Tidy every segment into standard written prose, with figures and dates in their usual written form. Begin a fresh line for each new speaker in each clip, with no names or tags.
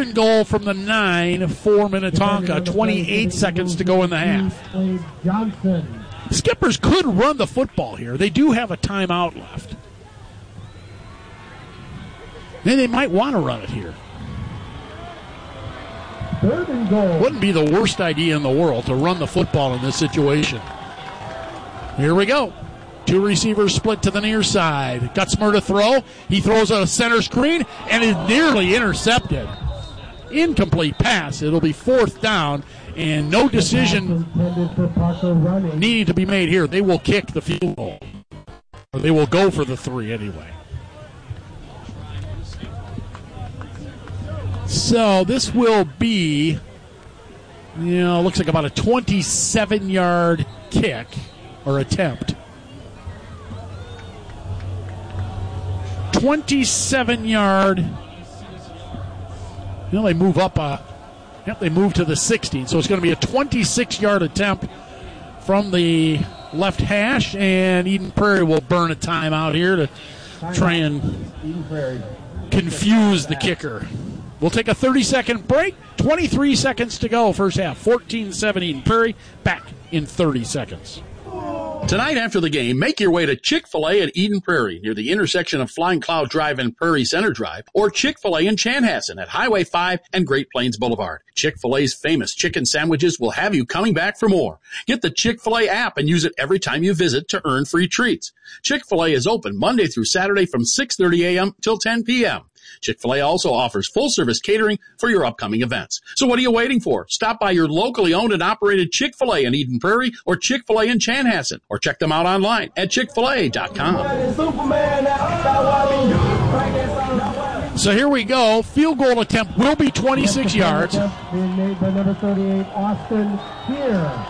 and goal from the 9 for Minnetonka. 28 seconds to go in the half. Skippers could run the football here. They do have a timeout left. Then they might want to run it here.
Third and goal.
Wouldn't be the worst idea in the world to run the football in this situation. Here we go. Two receivers split to the near side. Gutzmer to throw. He throws a center screen and is nearly intercepted. Incomplete pass. It'll be fourth down, and no decision needing to be made here. They will kick the field goal. Or they will go for the 3 anyway. So this will be, looks like about a 27-yard kick or attempt. 27-yard. They move up. They move to the 16. So it's going to be a 26-yard attempt from the left hash, and Eden Prairie will burn a timeout here to try and confuse the kicker. We'll take a 30-second break. 23 seconds to go, first half. 14-7 Eden Prairie. Back in 30 seconds.
Tonight after the game, make your way to Chick-fil-A at Eden Prairie near the intersection of Flying Cloud Drive and Prairie Center Drive, or Chick-fil-A in Chanhassen at Highway 5 and Great Plains Boulevard. Chick-fil-A's famous chicken sandwiches will have you coming back for more. Get the Chick-fil-A app and use it every time you visit to earn free treats. Chick-fil-A is open Monday through Saturday from 6:30 a.m. till 10 p.m. Chick-fil-A also offers full-service catering for your upcoming events. So what are you waiting for? Stop by your locally owned and operated Chick-fil-A in Eden Prairie or Chick-fil-A in Chanhassen, or check them out online at chickfil-a.com.
So here we go. Field goal attempt will be 26 yards.
Being made by number 38, Austin here.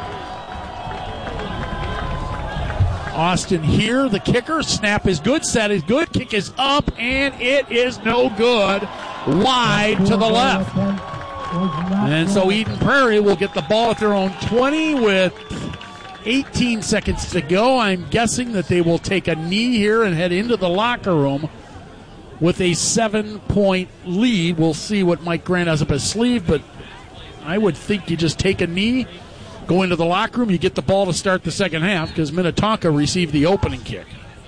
Austin here, the kicker. Snap is good, set is good, kick is up, and it is no good. Wide to the left. And so Eden Prairie will get the ball at their own 20 with 18 seconds to go. I'm guessing that they will take a knee here and head into the locker room with a 7-point lead. We'll see what Mike Grant has up his sleeve, but I would think you just take a knee, go into the locker room, you get the ball to start the second half because Minnetonka received the opening kick.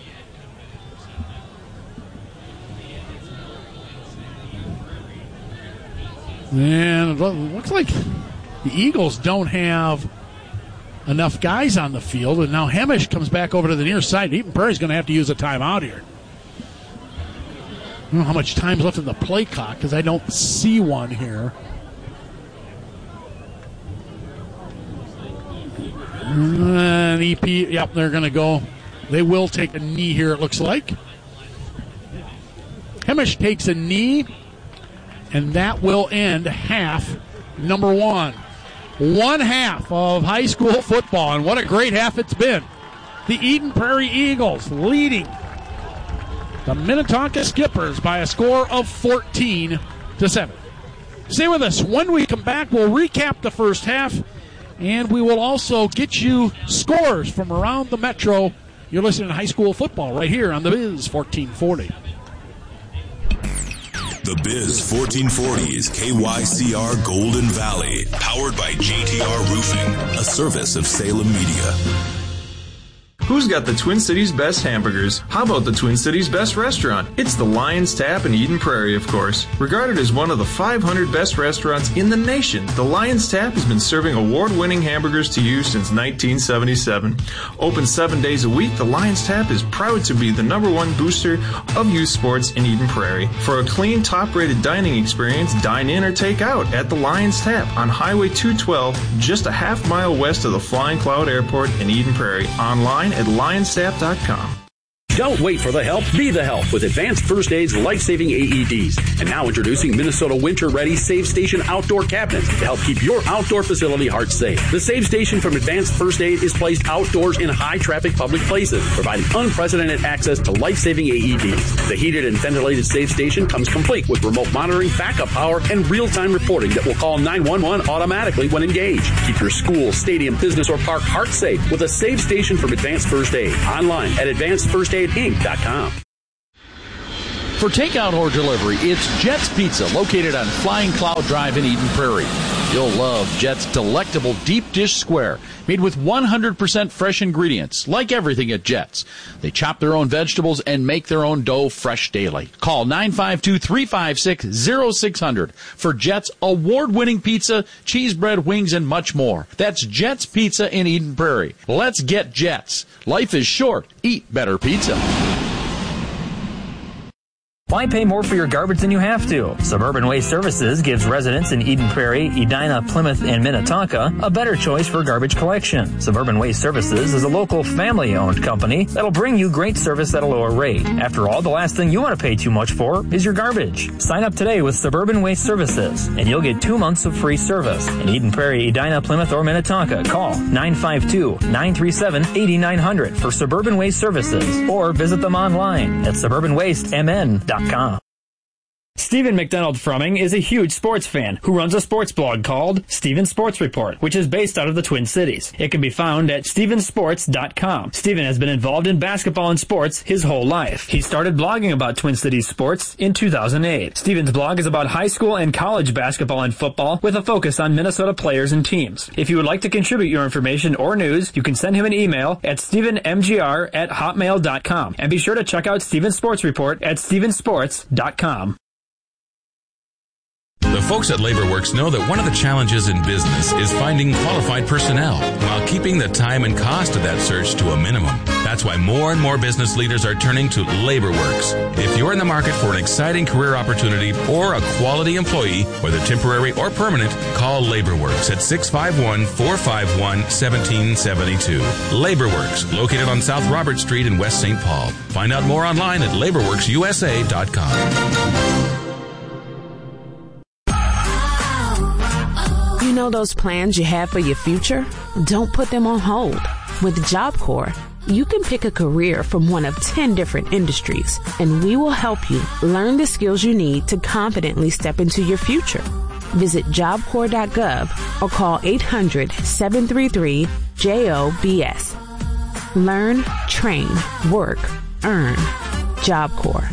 And it looks like the Eagles don't have enough guys on the field, and now Hemish comes back over to the near side. Eden Prairie's going to have to use a timeout here. I don't know how much time's left in the play clock because I don't see one here. And EP, yep, they're going to go. They will take a knee here, it looks like. Hemish takes a knee, and that will end half number 1. 1 half of high school football, and what a great half it's been. The Eden Prairie Eagles leading the Minnetonka Skippers by a score of 14-7. Stay with us. When we come back, we'll recap the first half, and we will also get you scores from around the metro. You're listening to high school football right here on The Biz 1440.
The Biz 1440 is KYCR Golden Valley, powered by JTR Roofing, a service of Salem Media.
Who's got the Twin Cities' best hamburgers? How about the Twin Cities' best restaurant? It's the Lion's Tap in Eden Prairie, of course. Regarded as one of the 500 best restaurants in the nation, the Lion's Tap has been serving award-winning hamburgers to you since 1977. Open 7 days a week, the Lion's Tap is proud to be the #1 booster of youth sports in Eden Prairie. For a clean, top-rated dining experience, dine in or take out at the Lion's Tap on Highway 212, just a half-mile west of the Flying Cloud Airport in Eden Prairie. Online at lionstaff.com.
Don't wait for the help. Be the help with Advanced First Aid's life-saving AEDs. And now introducing Minnesota Winter-Ready Save Station Outdoor Cabinets to help keep your outdoor facility heart safe. The Save Station from Advanced First Aid is placed outdoors in high-traffic public places, providing unprecedented access to life-saving AEDs. The heated and ventilated Save Station comes complete with remote monitoring, backup power, and real-time reporting that will call 911 automatically when engaged. Keep your school, stadium, business, or park heart safe with a Save Station from Advanced First Aid. Online at advancedfirstaidinc.com. For takeout or delivery, it's Jets Pizza, located on Flying Cloud Drive in Eden Prairie. You'll love Jets' delectable deep dish square, made with 100% fresh ingredients, like everything at Jets. They chop their own vegetables and make their own dough fresh daily. Call 952-356-0600 for Jets' award-winning pizza, cheese bread, wings, and much more. That's Jets Pizza in Eden Prairie. Let's get Jets. Life is short. Eat better pizza.
Why pay more for your garbage than you have to? Suburban Waste Services gives residents in Eden Prairie, Edina, Plymouth, and Minnetonka a better choice for garbage collection. Suburban Waste Services is a local family-owned company that'll bring you great service at a lower rate. After all, the last thing you want to pay too much for is your garbage. Sign up today with Suburban Waste Services, and you'll get 2 months of free service. In Eden Prairie, Edina, Plymouth, or Minnetonka, call 952-937-8900 for Suburban Waste Services, or visit them online at suburbanwastemn.com. Stephen McDonald Frumming is a huge sports fan who runs a sports blog called Stephen Sports Report, which is based out of the Twin Cities. It can be found at stephensports.com. Stephen has been involved in basketball and sports his whole life. He started blogging about Twin Cities sports in 2008. Stephen's blog is about high school and college basketball and football with a focus on Minnesota players and teams. If you would like to contribute your information or news, you can send him an email at stephenmgr@hotmail.com. And be sure to check out Stephen's Sports Report at stephensports.com.
The folks at LaborWorks know that one of the challenges in business is finding qualified personnel while keeping the time and cost of that search to a minimum. That's why more and more business leaders are turning to LaborWorks. If you're in the market for an exciting career opportunity or a quality employee, whether temporary or permanent, call LaborWorks at 651-451-1772. LaborWorks, located on South Robert Street in West St. Paul. Find out more online at laborworksusa.com.
You know those plans you have for your future? Don't put them on hold. With Job Corps, you can pick a career from one of 10 different industries, and we will help you learn the skills you need to confidently step into your future. Visit jobcorps.gov or call 800-733-JOBS. Learn, train, work, earn. Job Corps.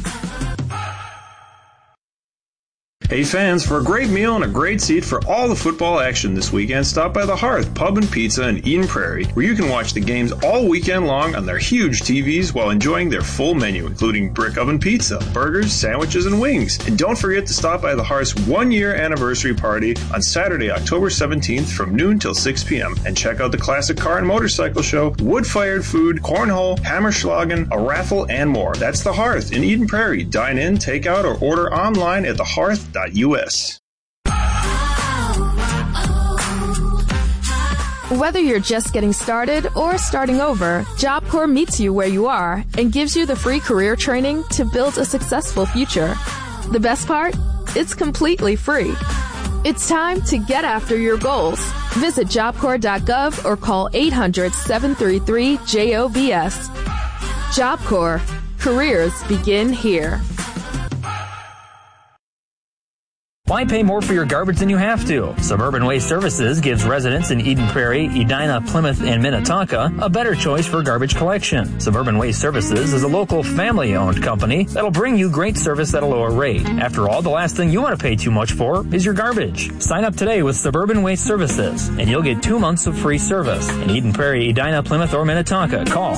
Hey fans, for a great meal and a great seat for all the football action this weekend, stop by the Hearth Pub and Pizza in Eden Prairie, where you can watch the games all weekend long on their huge TVs while enjoying their full menu, including brick oven pizza, burgers, sandwiches, and wings. And don't forget to stop by the Hearth's 1-year anniversary party on Saturday, October 17th from noon till 6 p.m. And check out the classic car and motorcycle show, wood-fired food, cornhole, hammerschlagen, a raffle, and more. That's the Hearth in Eden Prairie. Dine in, take out, or order online at thehearth.us.
Whether you're just getting started or starting over, Job Corps meets you where you are and gives you the free career training to build a successful future. The best part? It's completely free. It's time to get after your goals. Visit jobcorps.gov or call 800-733-JOBS. Job Corps. Careers begin here.
Why pay more for your garbage than you have to? Suburban Waste Services gives residents in Eden Prairie, Edina, Plymouth, and Minnetonka a better choice for garbage collection. Suburban Waste Services is a local family-owned company that'll bring you great service at a lower rate. After all, the last thing you want to pay too much for is your garbage. Sign up today with Suburban Waste Services, and you'll get 2 months of free service. In Eden Prairie, Edina, Plymouth, or Minnetonka, call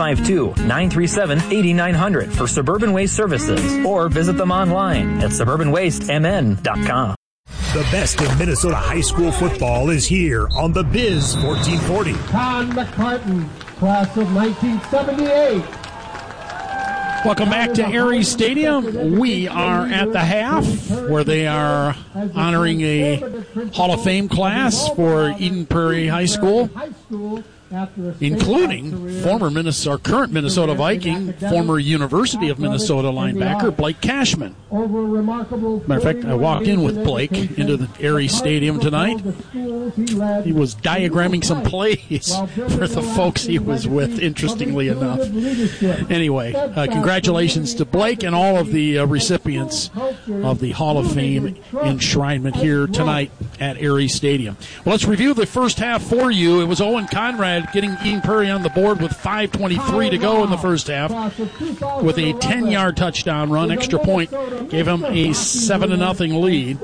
952-937-8900 for Suburban Waste Services, or visit them online at suburbanwastemn.com.
The best in Minnesota high school football is here on the Biz 1440.
Con McCartan, class of 1978.
Welcome back to Aries Stadium. We are at the half where they are honoring a Hall of Fame class for Eden Prairie High School, including current Minnesota Viking, former University of Minnesota linebacker Blake Cashman. Matter of fact, I walked in with Blake into the Aries Stadium tonight. He was diagramming some plays for the folks he was with, interestingly enough. Anyway, congratulations to Blake and all of the recipients of the Hall of Fame enshrinement here tonight at Aries Stadium. Well, let's review the first half for you. It was Owen Conrad Conrad getting Eden Prairie on the board with 5:23 to go in the first half with a 10-yard touchdown run. Extra point gave him a 7-0 lead.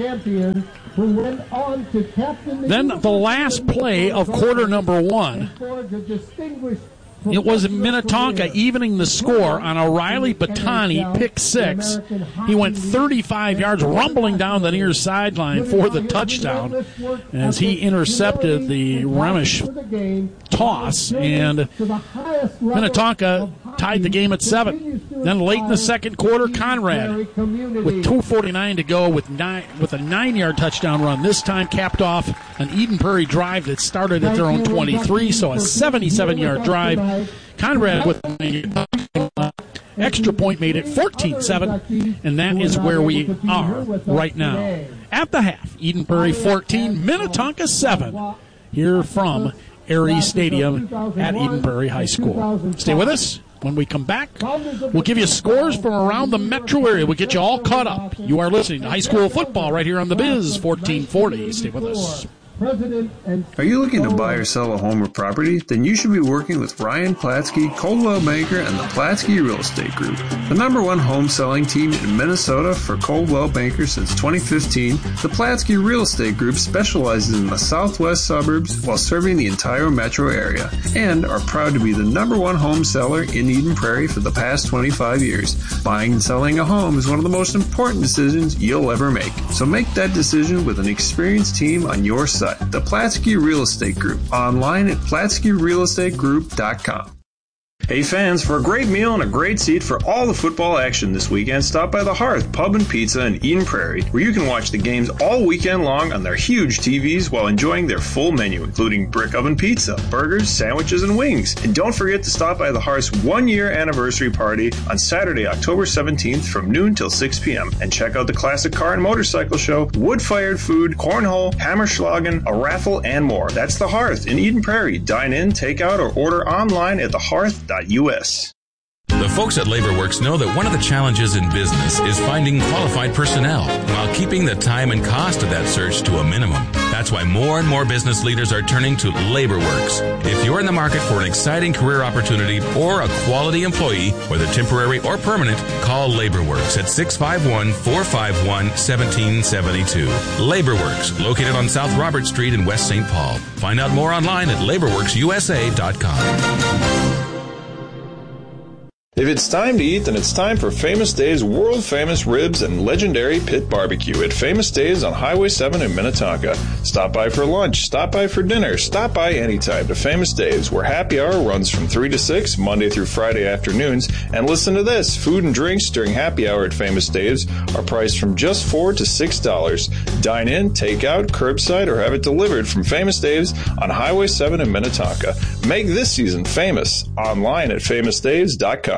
Then the last play of quarter number one, it was Minnetonka evening the score on a Riley Batani pick six. He went 35 yards rumbling down the near sideline for the touchdown as he intercepted the Remish toss, and Minnetonka tied the game at 7. Then late in the second quarter, Conrad, with 2:49 to go, with a 9-yard touchdown run, this time capped off an Eden Prairie drive that started at their own 23, so a 77-yard drive. Conrad with extra point made it 14-7, and that is where we are right now. At the half, Eden Prairie 14, Minnetonka 7, here from Aries Stadium at Eden Prairie High School. Stay with us. When we come back, we'll give you scores from around the metro area. We'll get you all caught up. You are listening to high school football right here on the Biz 1440. Stay with us.
Are you looking to buy or sell a home or property? Then you should be working with Ryan Platsky, Coldwell Banker, and the Platsky Real Estate Group. The #1 home selling team in Minnesota for Coldwell Banker since 2015, the Platsky Real Estate Group specializes in the southwest suburbs while serving the entire metro area, and are proud to be the #1 home seller in Eden Prairie for the past 25 years. Buying and selling a home is one of the most important decisions you'll ever make. So make that decision with an experienced team on your side. The Platsky Real Estate Group. Online at PlatskyRealEstateGroup.com.
Hey fans, for a great meal and a great seat for all the football action this weekend, stop by the Hearth Pub and Pizza in Eden Prairie, where you can watch the games all weekend long on their huge TVs while enjoying their full menu, including brick oven pizza, burgers, sandwiches, and wings. And don't forget to stop by the Hearth's 1-year anniversary party on Saturday, October 17th from noon till 6 p.m. And check out the classic car and motorcycle show, wood-fired food, cornhole, hammerschlagen, a raffle, and more. That's the Hearth in Eden Prairie. Dine in, take out, or order online at thehearth.us.
The folks at LaborWorks know that one of the challenges in business is finding qualified personnel while keeping the time and cost of that search to a minimum. That's why more and more business leaders are turning to LaborWorks. If you're in the market for an exciting career opportunity or a quality employee, whether temporary or permanent, call LaborWorks at 651-451-1772. LaborWorks, located on South Robert Street in West St. Paul. Find out more online at laborworksusa.com.
If it's time to eat, then it's time for Famous Dave's world-famous ribs and legendary pit barbecue at Famous Dave's on Highway 7 in Minnetonka. Stop by for lunch, stop by for dinner, stop by anytime to Famous Dave's, where happy hour runs from 3 to 6, Monday through Friday afternoons. And listen to this, food and drinks during happy hour at Famous Dave's are priced from just $4 to $6. Dine in, take out, curbside, or have it delivered from Famous Dave's on Highway 7 in Minnetonka. Make this season famous online at famousdaves.com.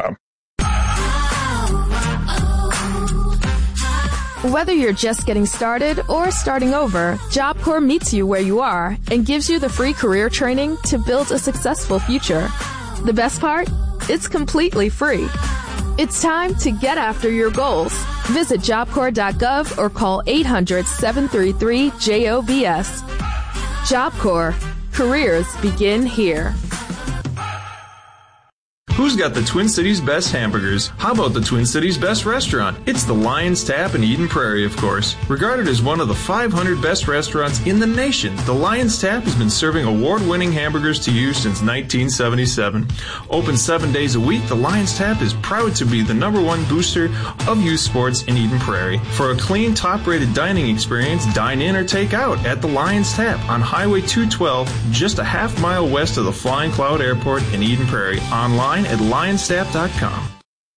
Whether you're just getting started or starting over, Job Corps meets you where you are and gives you the free career training to build a successful future. The best part? It's completely free. It's time to get after your goals. Visit jobcorps.gov or call 800-733-JOBS. Job Corps. Careers begin here.
Who's got the Twin Cities' best hamburgers? How about the Twin Cities' best restaurant? It's the Lion's Tap in Eden Prairie, of course. Regarded as one of the 500 best restaurants in the nation, the Lion's Tap has been serving award-winning hamburgers to you since 1977. Open 7 days a week, the Lion's Tap is proud to be the #1 booster of youth sports in Eden Prairie. For a clean, top-rated dining experience, dine in or take out at the Lion's Tap on Highway 212, just a half-mile west of the Flying Cloud Airport in Eden Prairie. Online at lionstaff.com.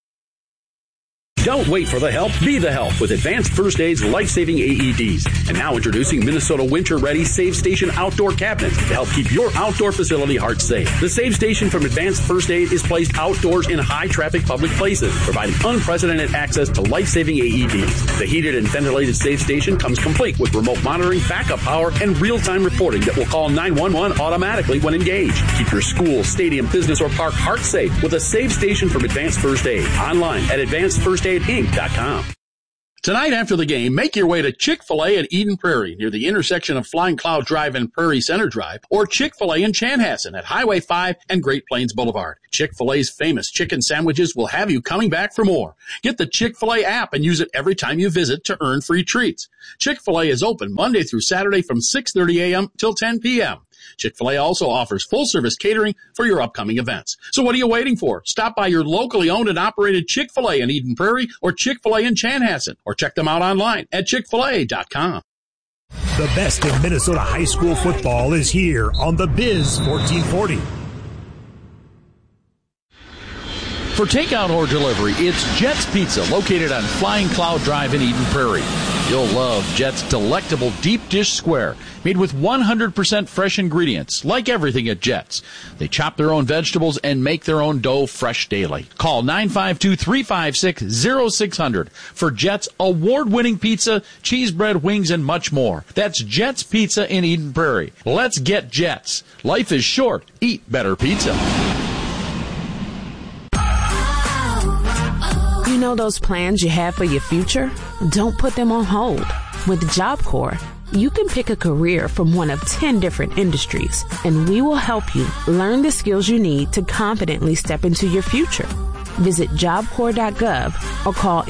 Don't wait for the help. Be the help with Advanced First Aid's life-saving AEDs. And now introducing Minnesota Winter-Ready Save Station Outdoor Cabinets to help keep your outdoor facility heart safe. The Save Station from Advanced First Aid is placed outdoors in high-traffic public places, providing unprecedented access to life-saving AEDs. The heated and ventilated Save Station comes complete with remote monitoring, backup power, and real-time reporting that will call 911 automatically when engaged. Keep your school, stadium, business, or park heart safe with a Save Station from Advanced First Aid. Online at advancedfirstaidinc.com. Tonight after the game, make your way to Chick-fil-A at Eden Prairie near the intersection of Flying Cloud Drive and Prairie Center Drive, or Chick-fil-A in Chanhassen at Highway 5 and Great Plains Boulevard. Chick-fil-A's famous chicken sandwiches will have you coming back for more. Get the Chick-fil-A app and use it every time you visit to earn free treats. Chick-fil-A is open Monday through Saturday from 6:30 a.m. till 10 p.m. Chick-fil-A also offers full-service catering for your upcoming events. So what are you waiting for? Stop by your locally owned and operated Chick-fil-A in Eden Prairie or Chick-fil-A in Chanhassen, or check them out online at chickfil-a.com.
The best in Minnesota high school football is here on the Biz 1440.
For takeout or delivery, it's Jet's Pizza, located on Flying Cloud Drive in Eden Prairie. You'll love Jet's delectable deep dish square, made with 100% fresh ingredients, like everything at Jet's. They chop their own vegetables and make their own dough fresh daily. Call 952-356-0600 for Jet's award-winning pizza, cheese bread, wings, and much more. That's Jet's Pizza in Eden Prairie. Let's get Jet's. Life is short. Eat better pizza.
You know those plans you have for your future? Don't put them on hold. With Job Corps, you can pick a career from one of 10 different industries, and we will help you learn the skills you need to confidently step into your future. Visit jobcorps.gov or call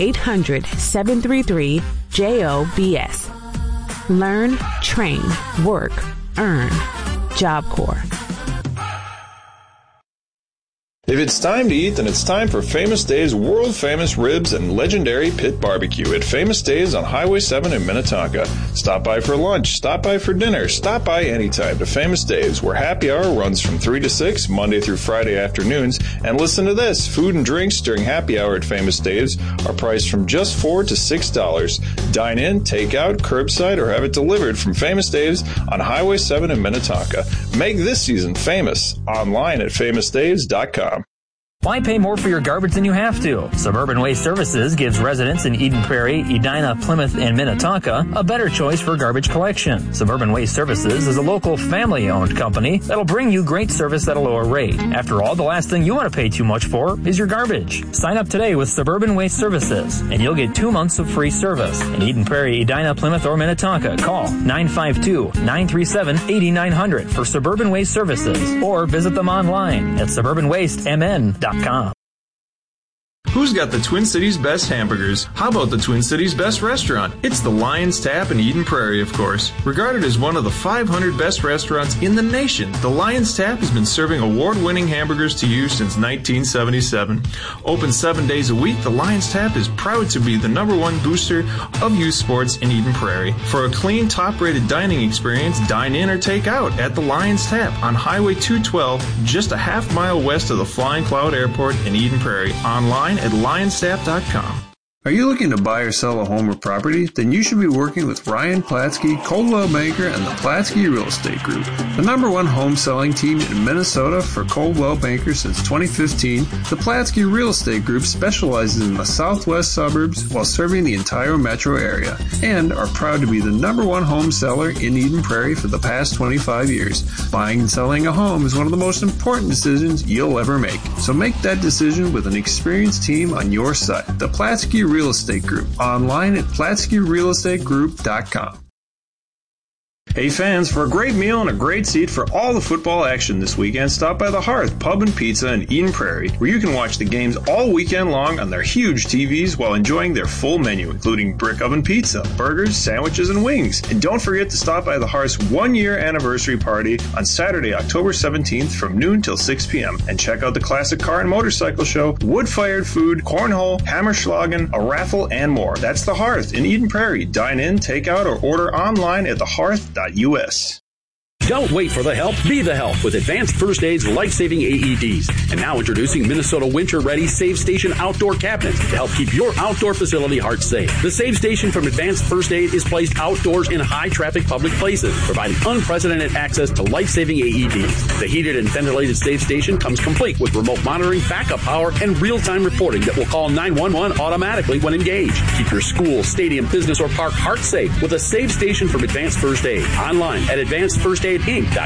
800-733-JOBS. Learn, train, work, earn. Job Corps.
If it's time to eat, then it's time for Famous Dave's world-famous ribs and legendary pit barbecue at Famous Dave's on Highway 7 in Minnetonka. Stop by for lunch, stop by for dinner, stop by anytime to Famous Dave's, where happy hour runs from 3 to 6, Monday through Friday afternoons. And listen to this, food and drinks during happy hour at Famous Dave's are priced from just $4 to $6. Dine in, take out, curbside, or have it delivered from Famous Dave's on Highway 7 in Minnetonka. Make this season famous online at famousdaves.com.
Why pay more for your garbage than you have to? Suburban Waste Services gives residents in Eden Prairie, Edina, Plymouth, and Minnetonka a better choice for garbage collection. Suburban Waste Services is a local family-owned company that'll bring you great service at a lower rate. After all, the last thing you want to pay too much for is your garbage. Sign up today with Suburban Waste Services, and you'll get 2 months of free service. In Eden Prairie, Edina, Plymouth, or Minnetonka, call 952-937-8900 for Suburban Waste Services, or visit them online at suburbanwastemn.com.
Who's got the Twin Cities' best hamburgers? How about the Twin Cities' best restaurant? It's the Lion's Tap in Eden Prairie, of course. Regarded as one of the 500 best restaurants in the nation, the Lion's Tap has been serving award-winning hamburgers to you since 1977. Open 7 days a week, the Lion's Tap is proud to be the #1 booster of youth sports in Eden Prairie. For a clean, top-rated dining experience, dine in or take out at the Lion's Tap on Highway 212, just a half mile west of the Flying Cloud Airport in Eden Prairie. Online at LionStap.com.
Are you looking to buy or sell a home or property? Then you should be working with Ryan Platsky, Coldwell Banker, and the Platsky Real Estate Group, the #1 home selling team in Minnesota for Coldwell Banker since 2015. The Platsky Real Estate Group specializes in the southwest suburbs while serving the entire metro area, and are proud to be the #1 home seller in Eden Prairie for the past 25 years. Buying and selling a home is one of the most important decisions you'll ever make, so make that decision with an experienced team on your side. The Platsky Real Estate Group, online at platskyrealestategroup.com. Hey fans, for a great meal and a great seat for all the football action this weekend, stop by the Hearth Pub and Pizza in Eden Prairie, where you can watch the games all weekend long on their huge TVs while enjoying their full menu, including brick oven pizza, burgers, sandwiches, and wings. And don't forget to stop by the Hearth's 1-year anniversary party on Saturday, October 17th from noon till 6 p.m. And check out the classic car and motorcycle show, wood-fired food, cornhole, hammerschlagen, a raffle, and more. That's the Hearth in Eden Prairie. Dine in, take out, or order online at thehearth.us.
Don't wait for the help, be the help with Advanced First Aid's life-saving AEDs. And now introducing Minnesota Winter-Ready Save Station Outdoor Cabinets to help keep your outdoor facility heart safe. The Save Station from Advanced First Aid is placed outdoors in high-traffic public places, providing unprecedented access to life-saving AEDs. The heated and ventilated Save Station comes complete with remote monitoring, backup power, and real-time reporting that will call 911 automatically when engaged. Keep your school, stadium, business, or park heart safe with a Save Station from Advanced First Aid. Online at AdvancedFirstAid.com.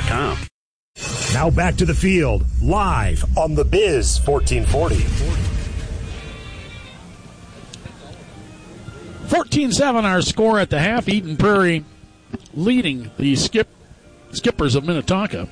Now back to the field, live on the Biz 1440.
14-7 our score at the half. Eden Prairie leading the Skippers of Minnetonka.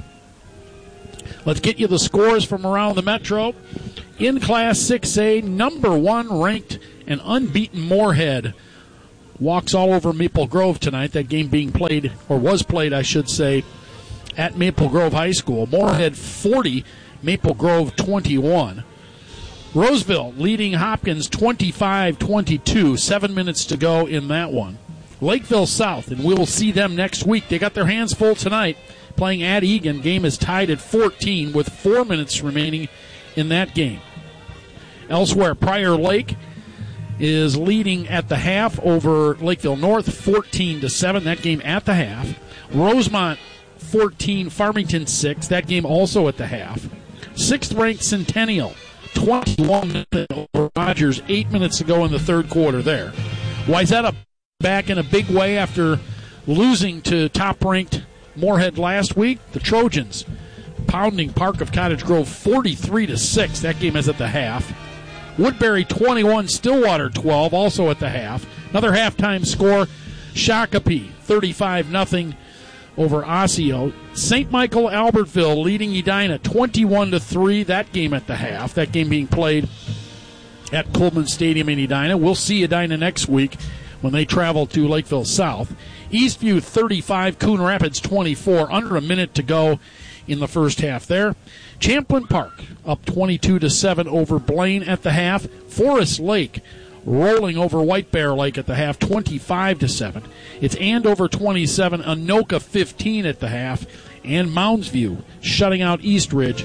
Let's get you the scores from around the Metro. In Class 6A, number 1 ranked and unbeaten Moorhead walks all over Maple Grove tonight. That game being played, or was played, I should say, at Maple Grove High School. Moorhead 40, Maple Grove 21. Roseville leading Hopkins 25-22. 7 minutes to go in that one. Lakeville South, and we will see them next week. They got their hands full tonight playing at Egan. Game is tied at 14 with 4 minutes remaining in that game. Elsewhere, Prior Lake is leading at the half over Lakeville North 14-7. That game at the half. Rosemont 14, Farmington 6. That game also at the half. 6th ranked Centennial 21 over Rogers. 8 minutes to go in the third quarter there. Wayzata back in a big way after losing to top-ranked Moorhead last week. The Trojans pounding Park of Cottage Grove 43-6. That game is at the half. Woodbury 21, Stillwater 12, also at the half. Another halftime score, Shakopee 35-0 over Osseo. St. Michael Albertville leading Edina 21-3. That game at the half. That game being played at Coleman Stadium in Edina. We'll see Edina next week when they travel to Lakeville South. Eastview 35, Coon Rapids 24. Under a minute to go in the first half there. Champlin Park up 22-7 over Blaine at the half. Forest Lake rolling over White Bear Lake at the half, 25-7. It's Andover 27, Anoka 15 at the half, and Moundsview shutting out Eastridge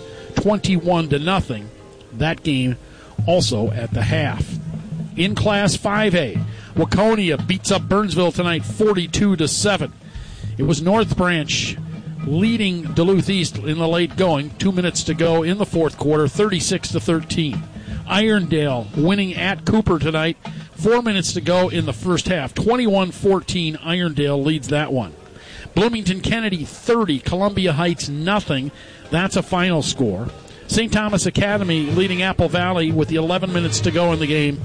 21-0. That game also at the half. In Class 5A, Waconia beats up Burnsville tonight 42-7. It was North Branch leading Duluth East in the late going. 2 minutes to go in the fourth quarter, 36-13. Irondale winning at Cooper tonight. 4 minutes to go in the first half. 21-14, Irondale leads that one. Bloomington Kennedy 30, Columbia Heights nothing. That's a final score. St. Thomas Academy leading Apple Valley with the 11 minutes to go in the game,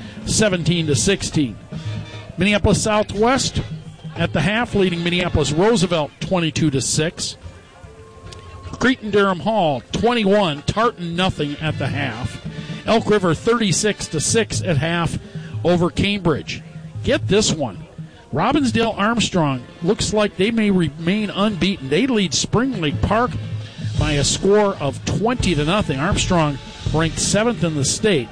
17-16. Minneapolis Southwest at the half leading Minneapolis Roosevelt 22-6. Cretin-Durham Hall 21, Tartan nothing at the half. Elk River 36-6 at half over Cambridge. Get this one. Robbinsdale Armstrong looks like they may remain unbeaten. They lead Spring Lake Park by a score of 20-0. Armstrong ranked 7th in the state.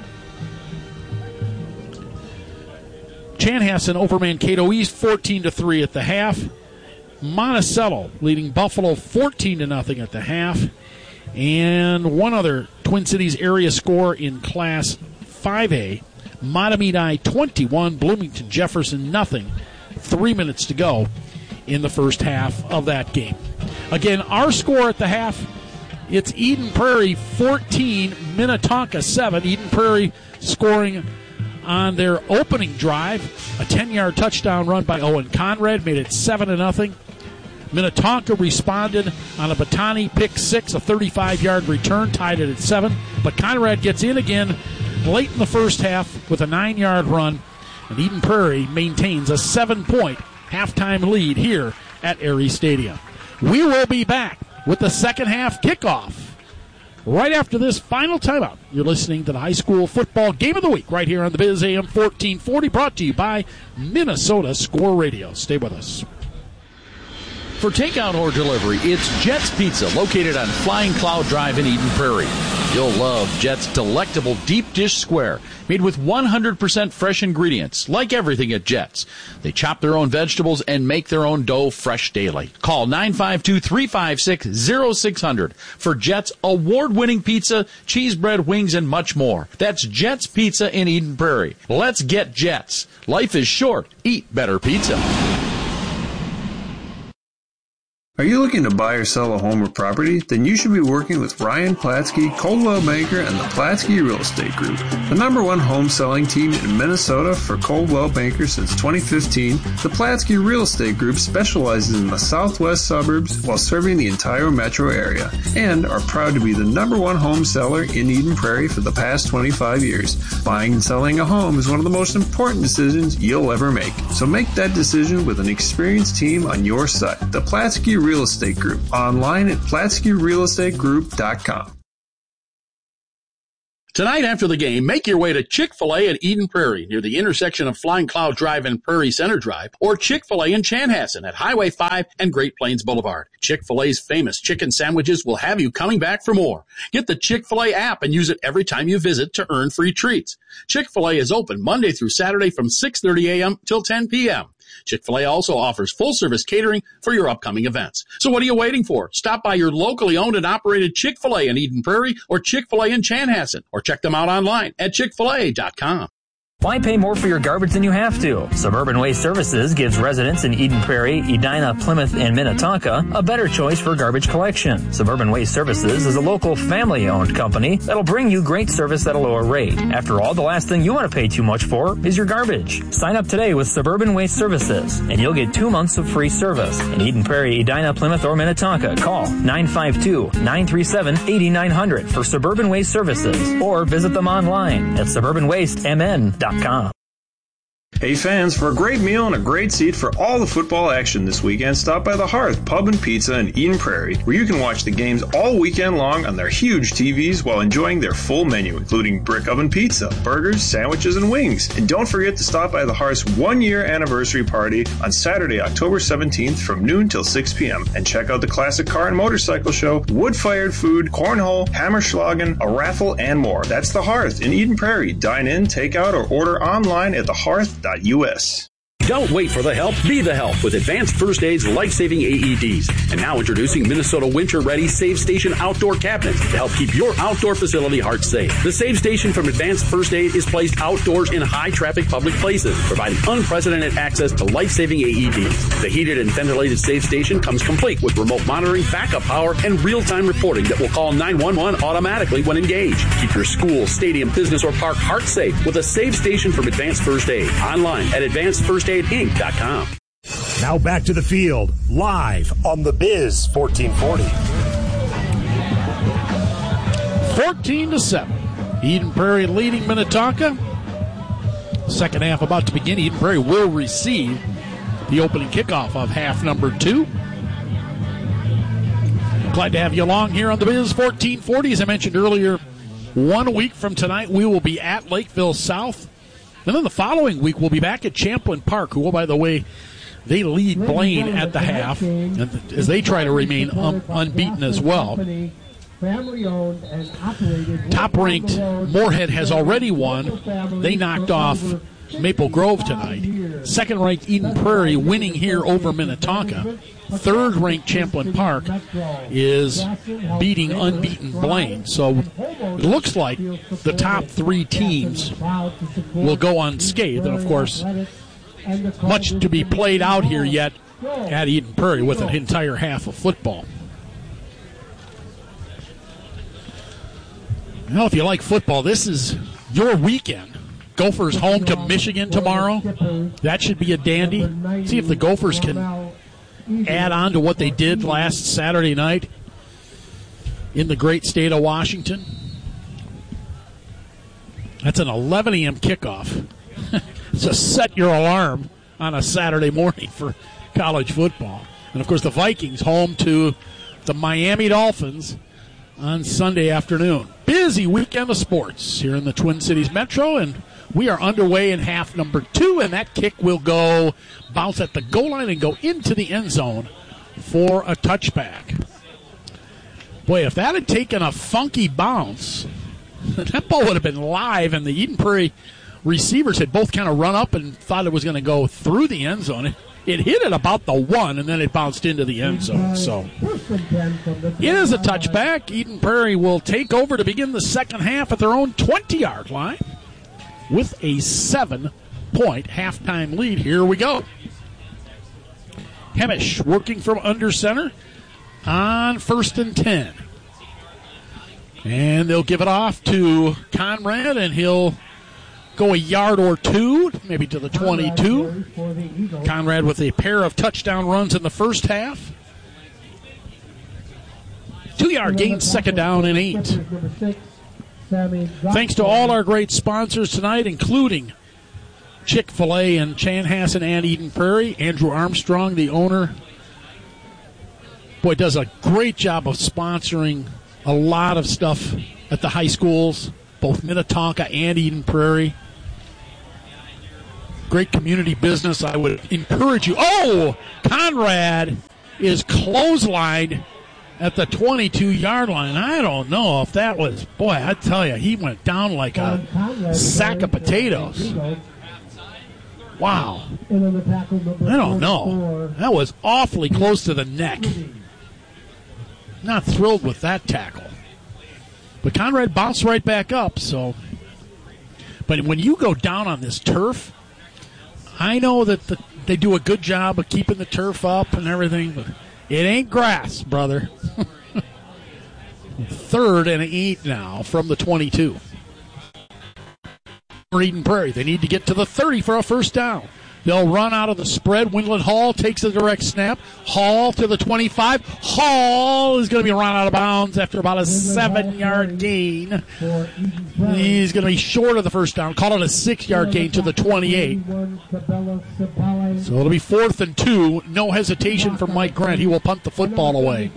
Chanhassen over Mankato East 14-3 at the half. Monticello leading Buffalo 14-0 at the half. And one other Twin Cities area score in Class 5A. Matamidi 21, Bloomington Jefferson nothing. 3 minutes to go in the first half of that game. Again, our score at the half, it's Eden Prairie 14, Minnetonka 7. Eden Prairie scoring on their opening drive. A 10-yard touchdown run by Owen Conrad made it 7-0. Minnetonka responded on a Batani pick 6, a 35-yard return, tied it at 7. But Conrad gets in again late in the first half with a 9-yard run, and Eden Prairie maintains a 7-point halftime lead here at Aerie Stadium. We will be back with the second half kickoff right after this final timeout. You're listening to the high school football game of the week right here on the Biz AM 1440, brought to you by Minnesota Score Radio. Stay with us.
For takeout or delivery, it's Jets Pizza, located on Flying Cloud Drive in Eden Prairie. You'll love Jets' delectable deep dish square, made with 100% fresh ingredients, like everything at Jets. They chop their own vegetables and make their own dough fresh daily. Call 952-356-0600 for Jets' award-winning pizza, cheese bread, wings, and much more. That's Jets Pizza in Eden Prairie. Let's get Jets. Life is short. Eat better pizza.
Are you looking to buy or sell a home or property? Then you should be working with Ryan Platsky, Coldwell Banker, and the Platsky Real Estate Group, the #1 home selling team in Minnesota for Coldwell Banker since 2015. The Platsky Real Estate Group specializes in the southwest suburbs while serving the entire metro area, and are proud to be the #1 home seller in Eden Prairie for the past 25 years. Buying and selling a home is one of the most important decisions you'll ever make. So make that decision with an experienced team on your side. The Platsky Real Estate Group, online at PlatskyRealEstateGroup.com.
Tonight after the game, make your way to Chick-fil-A at Eden Prairie near the intersection of Flying Cloud Drive and Prairie Center Drive, or Chick-fil-A in Chanhassen at Highway 5 and Great Plains Boulevard. Chick-fil-A's famous chicken sandwiches will have you coming back for more. Get the Chick-fil-A app and use it every time you visit to earn free treats. Chick-fil-A is open Monday through Saturday from 6:30 a.m. till 10 p.m. Chick-fil-A also offers full-service catering for your upcoming events. So what are you waiting for? Stop by your locally owned and operated Chick-fil-A in Eden Prairie or Chick-fil-A in Chanhassen, or check them out online at chickfila.com.
Why pay more for your garbage than you have to? Suburban Waste Services gives residents in Eden Prairie, Edina, Plymouth, and Minnetonka a better choice for garbage collection. Suburban Waste Services is a local family-owned company that'll bring you great service at a lower rate. After all, the last thing you want to pay too much for is your garbage. Sign up today with Suburban Waste Services, and you'll get 2 months of free service. In Eden Prairie, Edina, Plymouth, or Minnetonka, call 952-937-8900 for Suburban Waste Services, or visit them online at suburbanwastemn.com.
Hey fans, for a great meal and a great seat for all the football action this weekend, stop by the Hearth Pub and Pizza in Eden Prairie, where you can watch the games all weekend long on their huge TVs while enjoying their full menu, including brick oven pizza, burgers, sandwiches, and wings. And don't forget to stop by the Hearth's 1-year anniversary party on Saturday, October 17th from noon till 6 p.m. And check out the classic car and motorcycle show, wood-fired food, cornhole, hammerschlagen, a raffle, and more. That's the Hearth in Eden Prairie. Dine in, take out, or order online at thehearth.us.
Don't wait for the help. Be the help with Advanced First Aid's life-saving AEDs. And now introducing Minnesota Winter-Ready Save Station Outdoor Cabinets to help keep your outdoor facility heart safe. The Save Station from Advanced First Aid is placed outdoors in high-traffic public places, providing unprecedented access to life-saving AEDs. The heated and ventilated Save Station comes complete with remote monitoring, backup power, and real-time reporting that will call 911 automatically when engaged. Keep your school, stadium, business, or park heart safe with a Save Station from Advanced First Aid. Online at advancedfirstaidinc.com.
Now back to the field, live on the Biz 1440.
14-7. Eden Prairie leading Minnetonka. Second half about to begin. Eden Prairie will receive the opening kickoff of half number 2. Glad to have you along here on the Biz 1440. As I mentioned earlier, 1 week from tonight, we will be at Lakeville South. And then the following week, we'll be back at Champlin Park, who, by the way, they lead Blaine at the half as they try to remain unbeaten as well. Top-ranked Moorhead has already won. They knocked off Maple Grove tonight. Second-ranked Eden Prairie winning here over Minnetonka. Third-ranked Champlin Park is beating unbeaten Blaine. So it looks like the top 3 teams will go unscathed. And, of course, much to be played out here yet at Eden Prairie with an entire half of football. Well, if you like football, this is your weekend. Gophers home to Michigan tomorrow. That should be a dandy. See if the Gophers can add on to what they did last Saturday night in the great state of Washington. That's an 11 a.m. kickoff. So set your alarm on a Saturday morning for college football. And, of course, the Vikings home to the Miami Dolphins on Sunday afternoon. Busy weekend of sports here in the Twin Cities Metro, and we are underway in half number 2, and that kick will go bounce at the goal line and go into the end zone for a touchback. Boy, if that had taken a funky bounce, that ball would have been live, and the Eden Prairie receivers had both kind of run up and thought it was going to go through the end zone. It hit it about the 1, and then it bounced into the end zone. So it is a touchback. Eden Prairie will take over to begin the second half at their own 20-yard line with a 7-point halftime lead. Here we go. Hemish working from under center on 1st and 10. And they'll give it off to Conrad, and he'll go a yard or two, maybe to the 22. Conrad with a pair of touchdown runs in the first half. 2-yard gain, 2nd down and 8. Thanks to all our great sponsors tonight, including Chick-fil-A in Chanhassen and Eden Prairie. Andrew Armstrong, the owner, boy, does a great job of sponsoring a lot of stuff at the high schools, both Minnetonka and Eden Prairie. Great community business. I would encourage you. Oh, Conrad is clotheslined at the 22-yard line. I don't know if that was, boy, I tell you, he went down like a sack of potatoes. Wow. I don't know. That was awfully close to the neck. Not thrilled with that tackle. But Conrad bounced right back up, so. But when you go down on this turf, I know that they do a good job of keeping the turf up and everything, but it ain't grass, brother. 3rd and 8 now from the 22. For Eden Prairie, they need to get to the 30 for a first down. They'll run out of the spread. Winglet Hall takes a direct snap. Hall to the 25. Hall is going to be run out of bounds after about a 7-yard gain. He's going to be short of the first down. Call it a 6-yard gain to the 28. So it'll be 4th and 2. No hesitation from Mike Grant. He will punt the football away.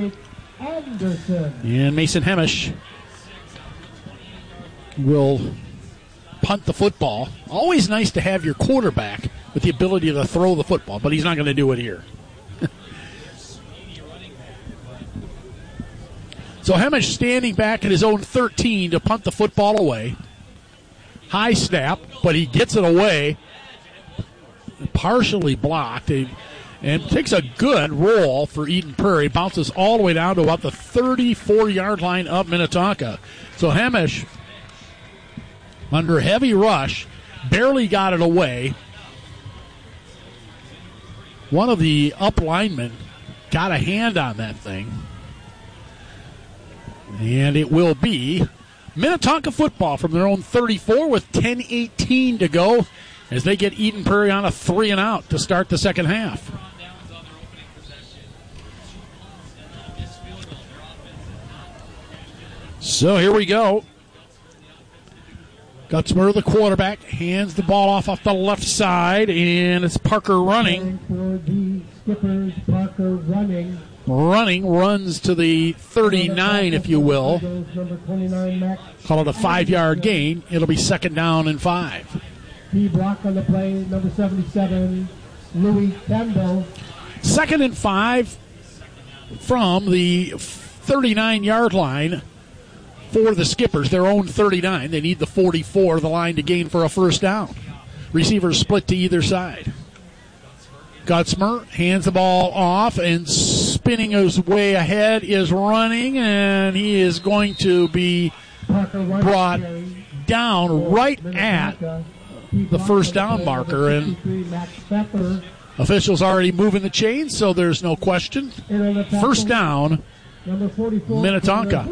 And Mason Hemish will punt the football. Always nice to have your quarterback with the ability to throw the football, but he's not going to do it here. So Hemish standing back at his own 13 to punt the football away. High snap, but he gets it away. Partially blocked. And takes a good roll for Eden Prairie. Bounces all the way down to about the 34-yard line of Minnetonka. So Hemish, under heavy rush, barely got it away. One of the up linemen got a hand on that thing. And it will be Minnetonka football from their own 34 with 10:18 to go as they get Eden Prairie on a 3-and-out to start the second half. So here we go. Gutzmer, the quarterback, hands the ball off the left side, and it's Parker running.
For the Skippers, Parker running.
Runs to the 39, if you will. Call it a 5-yard gain. It'll be 2nd down and 5.
Key block on the play, number 77, Louis Campbell.
2nd and 5 from the 39-yard line. For the Skippers, their own 39. They need the 44, the line to gain for a first down. Receivers split to either side. Gutzmer hands the ball off, and spinning his way ahead is running, and he is going to be brought down right at the first down marker. And officials already moving the chains, so there's no question. First down, Minnetonka.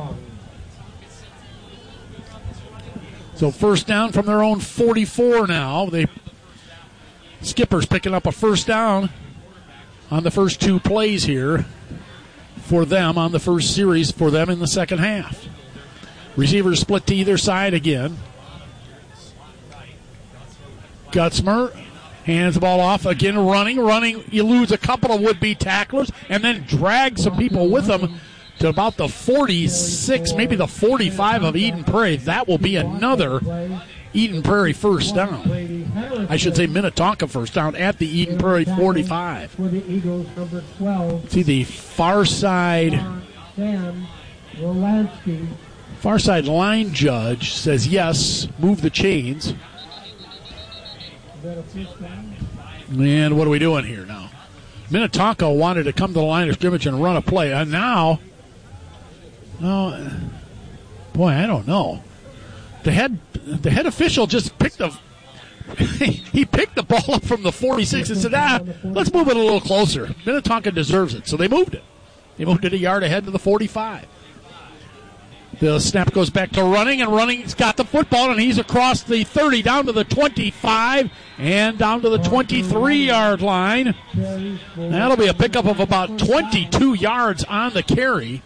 So first down from their own 44 now. Skippers picking up a first down on the first 2 plays here for them on the first series for them in the second half. Receivers split to either side again. Gutzmer hands the ball off again, running. Eludes a couple of would-be tacklers and then drags some people with him to about the 46, maybe the 45 of Eden Prairie. That will be another Eden Prairie first down. I should say Minnetonka first down at the Eden Prairie 45.
For the Eagles, number 12.
See the far side line judge says yes, move the chains. And what are we doing here now? Minnetonka wanted to come to the line of scrimmage and run a play, and now, boy, I don't know. The head official just picked he picked the ball up from the 46 and said, let's move it a little closer. Minnetonka deserves it. So they moved it. They moved it a yard ahead to the 45. The snap goes back to Running, and Running's got the football, and he's across the 30, down to the 25, and down to the 23-yard line. That'll be a pickup of about 22 yards on the carry.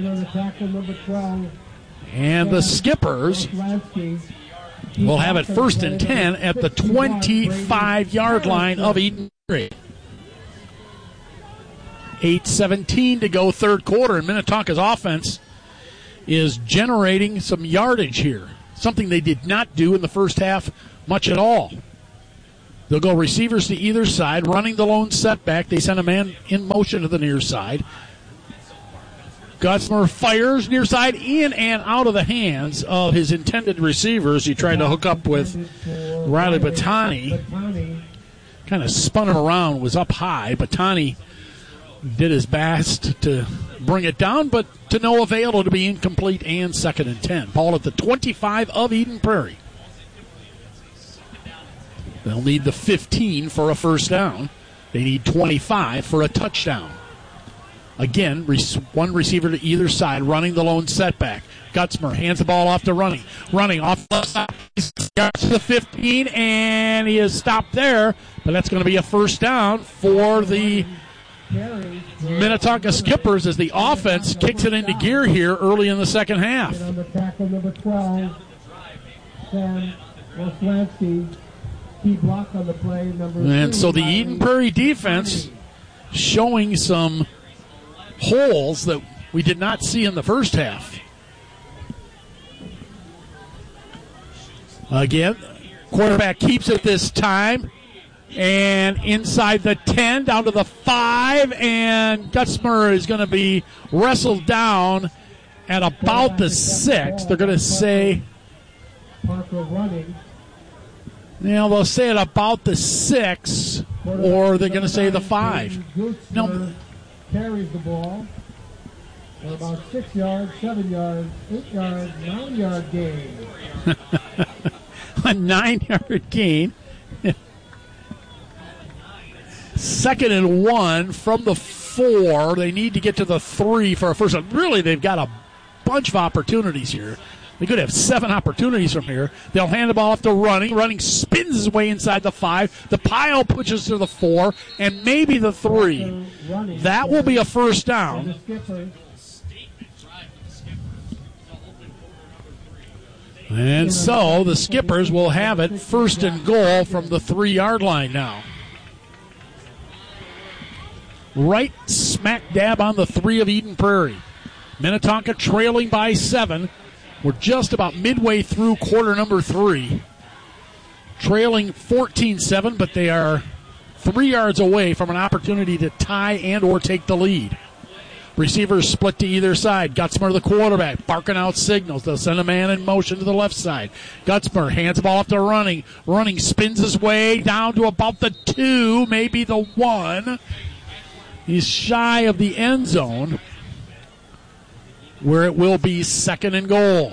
And the Skippers will have it 1st and 10 at the 25-yard line of Eden Prairie. 8:17 to go, third quarter, and Minnetonka's offense is generating some yardage here, something they did not do in the first half much at all. They'll go receivers to either side, running the lone setback. They send a man in motion to the near side. Gutzmer fires near side, in and out of the hands of his intended receivers. He tried to hook up with Riley Batani. Kind of spun him around, was up high. Batani did his best to bring it down, but to no avail. To be incomplete and 2nd and 10. Ball at the 25 of Eden Prairie. They'll need the 15 for a first down. They need 25 for a touchdown. Again, one receiver to either side, running the lone setback. Gutzmer hands the ball off to Running. Running off the side to the 15, and he is stopped there, but that's going to be a first down for the Minnetonka Skippers as the offense kicks it into gear here early in the second half.
On the tackle, number 12, Sam Oslansky. Key block on the play, number 2.
And so the Eden Prairie defense showing some holes that we did not see in the first half. Again, quarterback keeps it this time. And inside the 10, down to the 5, and Gutzmer is going to be wrestled down at about the 6. They're going to say, they'll say it about the 6, or they're going to say the 5.
No. Carries the ball for about 6 yards, 7 yards, 8 yards, 9-yard gain.
A 9-yard gain. 2nd and 1 from the 4. They need to get to the 3 for a first down. Really, they've got a bunch of opportunities here. They could have 7 opportunities from here. They'll hand the ball off to Running. Running spins his way inside the 5. The pile pushes to the 4 and maybe the 3. That will be a first down. And so the Skippers will have it 1st and goal from the 3-yard line now. Right smack dab on the 3 of Eden Prairie. Minnetonka trailing by 7. We're just about midway through quarter number 3. Trailing 14-7, but they are 3 yards away from an opportunity to tie and or take the lead. Receivers split to either side. Gutzmer, the quarterback, barking out signals. They'll send a man in motion to the left side. Gutzmer hands the ball off to Running. Running spins his way down to about the 2, maybe the 1. He's shy of the end zone, where it will be 2nd and goal.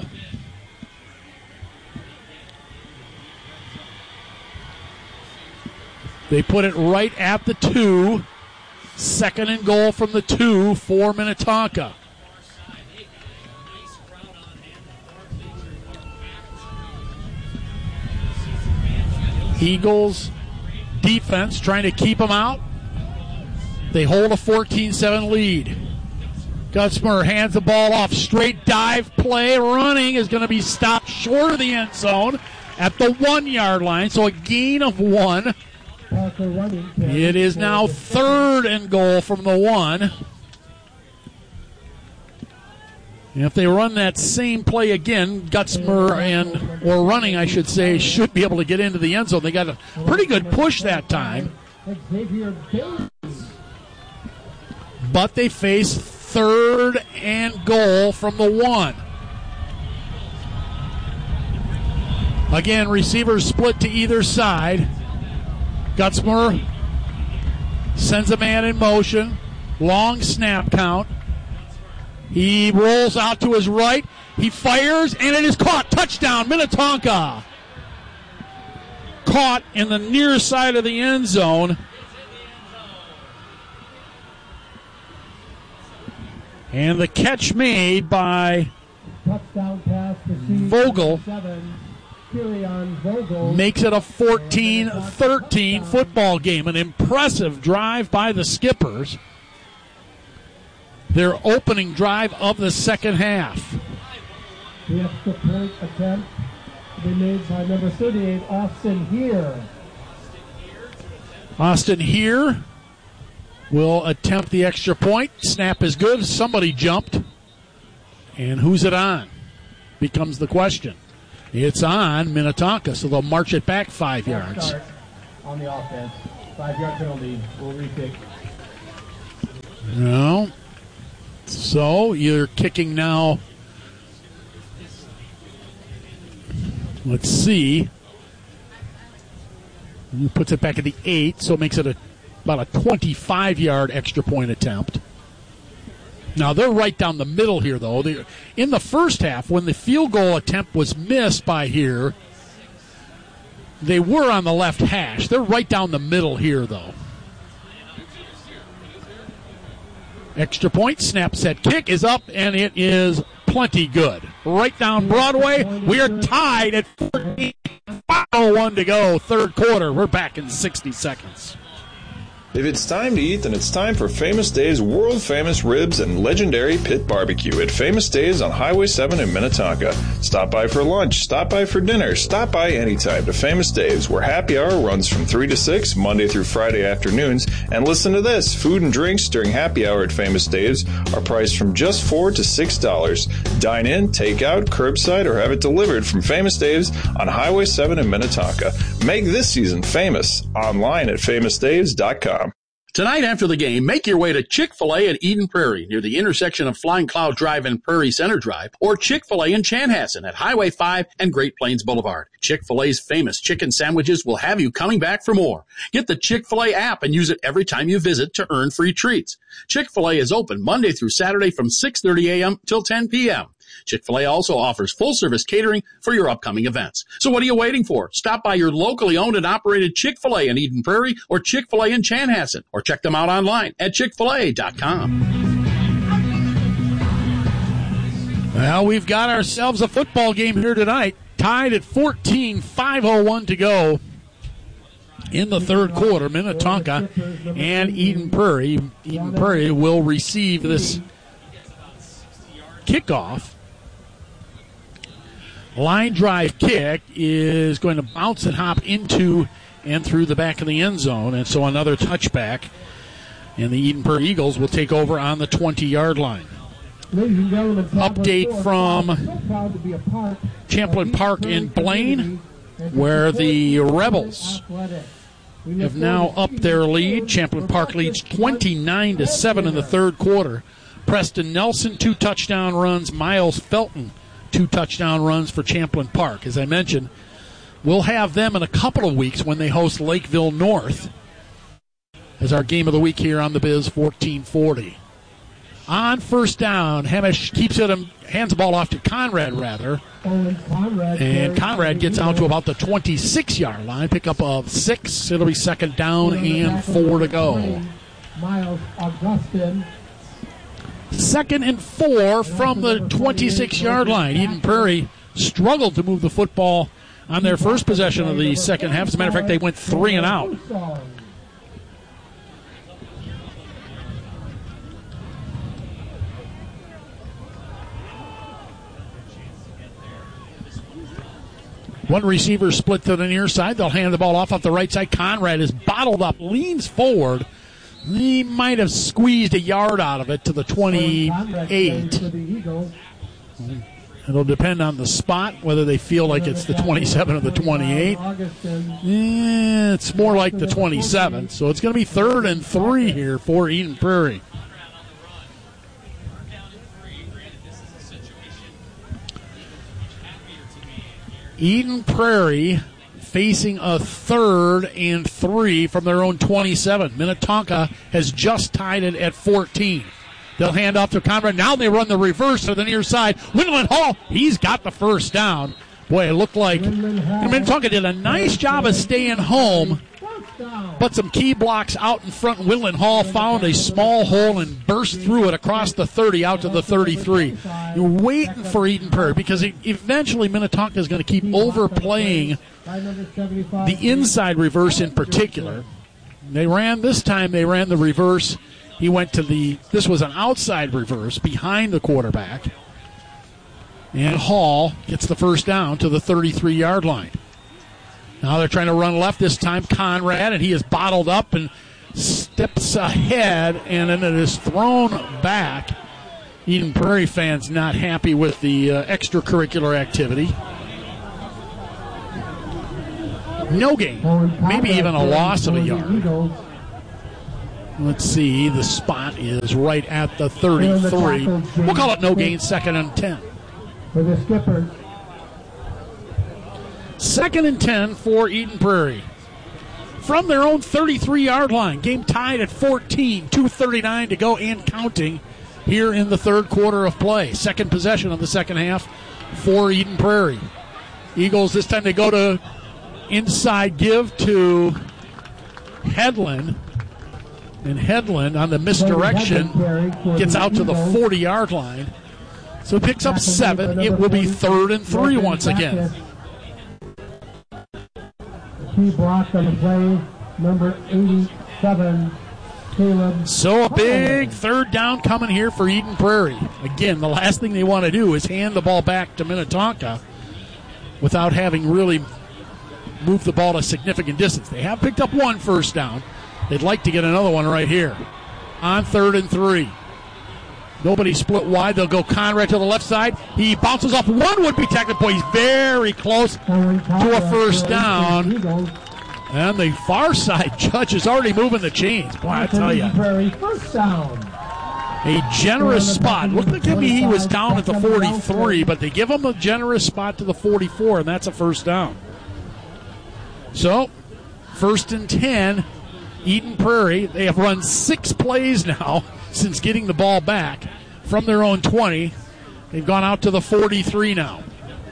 They put it right at the 2. 2nd and goal from the 2 for Minnetonka. Eagles defense trying to keep them out. They hold a 14-7 lead. Gutzmer hands the ball off. Straight dive play. Running is going to be stopped short of the end zone at the 1-yard line. So a gain of 1. It is now 3rd and goal from the 1. And if they run that same play again, Gutzmer or Running, I should say, should be able to get into the end zone. They got a pretty good push that time. But they face 3rd and goal from the 1. Again, receivers split to either side. Gutzmer sends a man in motion. Long snap count. He rolls out to his right. He fires, and it is caught. Touchdown, Minnetonka. caught in the near side of the end zone. And the catch made by
touchdown pass to
Vogel
7. Vogel
makes it a 14-13 football game. An impressive drive by the Skippers. Their opening drive of the second half.
The extra point attempt to be made by number 38, Austin Here.
Austin Here will attempt the extra point. Snap is good. Somebody jumped. And who's it on? Becomes the question. It's on Minnetonka, so they'll march it back 5 yards.
Start on the offense. 5-yard penalty. We'll retake.
No. So you're kicking now. Let's see. He puts it back at the 8, so it makes it about a 25-yard extra point attempt. Now, they're right down the middle here, though. In the first half, when the field goal attempt was missed by here, they were on the left hash. They're right down the middle here, though. Extra point, snap, set, kick is up, and it is plenty good. Right down Broadway, we are tied at 14. 5:01 to go, third quarter. We're back in 60 seconds.
If it's time to eat, then it's time for Famous Dave's world-famous ribs and legendary pit barbecue at Famous Dave's on Highway 7 in Minnetonka. Stop by for lunch, stop by for dinner, stop by anytime to Famous Dave's, where happy hour runs from 3 to 6, Monday through Friday afternoons. And listen to this, food and drinks during happy hour at Famous Dave's are priced from just $4 to $6. Dine in, take out, curbside, or have it delivered from Famous Dave's on Highway 7 in Minnetonka. Make this season famous online at famousdaves.com.
Tonight after the game, make your way to Chick-fil-A at Eden Prairie near the intersection of Flying Cloud Drive and Prairie Center Drive, or Chick-fil-A in Chanhassen at Highway 5 and Great Plains Boulevard. Chick-fil-A's famous chicken sandwiches will have you coming back for more. Get the Chick-fil-A app and use it every time you visit to earn free treats. Chick-fil-A is open Monday through Saturday from 6:30 a.m. till 10 p.m. Chick-fil-A also offers full-service catering for your upcoming events. So what are you waiting for? Stop by your locally owned and operated Chick-fil-A in Eden Prairie or Chick-fil-A in Chanhassen, or check them out online at chickfil-a.com.
Well, we've got ourselves a football game here tonight, tied at 14, 5:01 to go in the third quarter. Minnetonka and Eden Prairie. Eden Prairie will receive this kickoff. Line drive kick is going to bounce and hop into and through the back of the end zone, and so another touchback. And the Eden Prairie Eagles will take over on the 20-yard line. Update from Champlain Park in Blaine, where the Rebels have now upped their lead. Champlain Park leads 29-7 in the third quarter. Preston Nelson, 2 touchdown runs. Miles Felton, 2 touchdown runs for Champlain Park. As I mentioned, we'll have them in a couple of weeks when they host Lakeville North as our game of the week here on the Biz 1440. On first down, Hamish keeps it, hands the ball off to Conrad, and Conrad gets out to about the 26-yard line. Pickup of 6. It'll be second down and 4 to go.
Miles Augustin.
2nd and 4 from the 26-yard line. Eden Prairie struggled to move the football on their first possession of the second half. As a matter of fact, they went 3 and out. One receiver split to the near side. They'll hand the ball off the right side. Conrad is bottled up, leans forward. He might have squeezed a yard out of it to the 28. It'll depend on the spot, whether they feel like it's the 27 or the 28. It's more like the 27. So it's going to be 3rd and 3 here for Eden Prairie. Eden Prairie facing a 3rd and 3 from their own 27. Minnetonka has just tied it at 14. They'll hand off to Conrad. Now they run the reverse to the near side. Wendland Hall, he's got the first down. Boy, it looked like Minnetonka did a nice job of staying home, but some key blocks out in front. Woodland Hall found a small hole and burst through it across the 30 out to the 33. You're waiting for Eden Prairie because eventually Minnetonka is going to keep overplaying the inside reverse in particular. This time they ran the reverse. He went to this was an outside reverse behind the quarterback. And Hall gets the first down to the 33-yard line. Now they're trying to run left this time. Conrad, and he is bottled up and steps ahead, and then it is thrown back. Eden Prairie fans not happy with the extracurricular activity. No gain. Maybe even a loss of a yard. Let's see. The spot is right at the 33. We'll call it no gain, 2nd and 10.
For the skipper.
2nd and 10 for Eden Prairie. From their own 33-yard line. Game tied at 14. 2:39 to go and counting here in the third quarter of play. Second possession of the second half for Eden Prairie. Eagles this time they go to inside give to Headland. And Headland on the misdirection gets out to the 40-yard line. So it picks up 7. It will be 3rd and 3 once again.
Key block on the play, number 87, Caleb.
So a big third down coming here for Eden Prairie. Again, the last thing they want to do is hand the ball back to Minnetonka without having really moved the ball a significant distance. They have picked up 1 first down. They'd like to get another one right here on 3rd and 3. Nobody split wide. They'll go Conrad to the left side. He bounces off one would-be tackle. Boy, he's very close to a first down. And the far side judge is already moving the chains. Boy, I tell you.
First down.
A generous spot. Looked like to me he was down at the 43, but they give him a generous spot to the 44, and that's a first down. So, 1st and 10, Eden Prairie. They have run 6 plays now since getting the ball back from their own 20. They've gone out to the 43 now.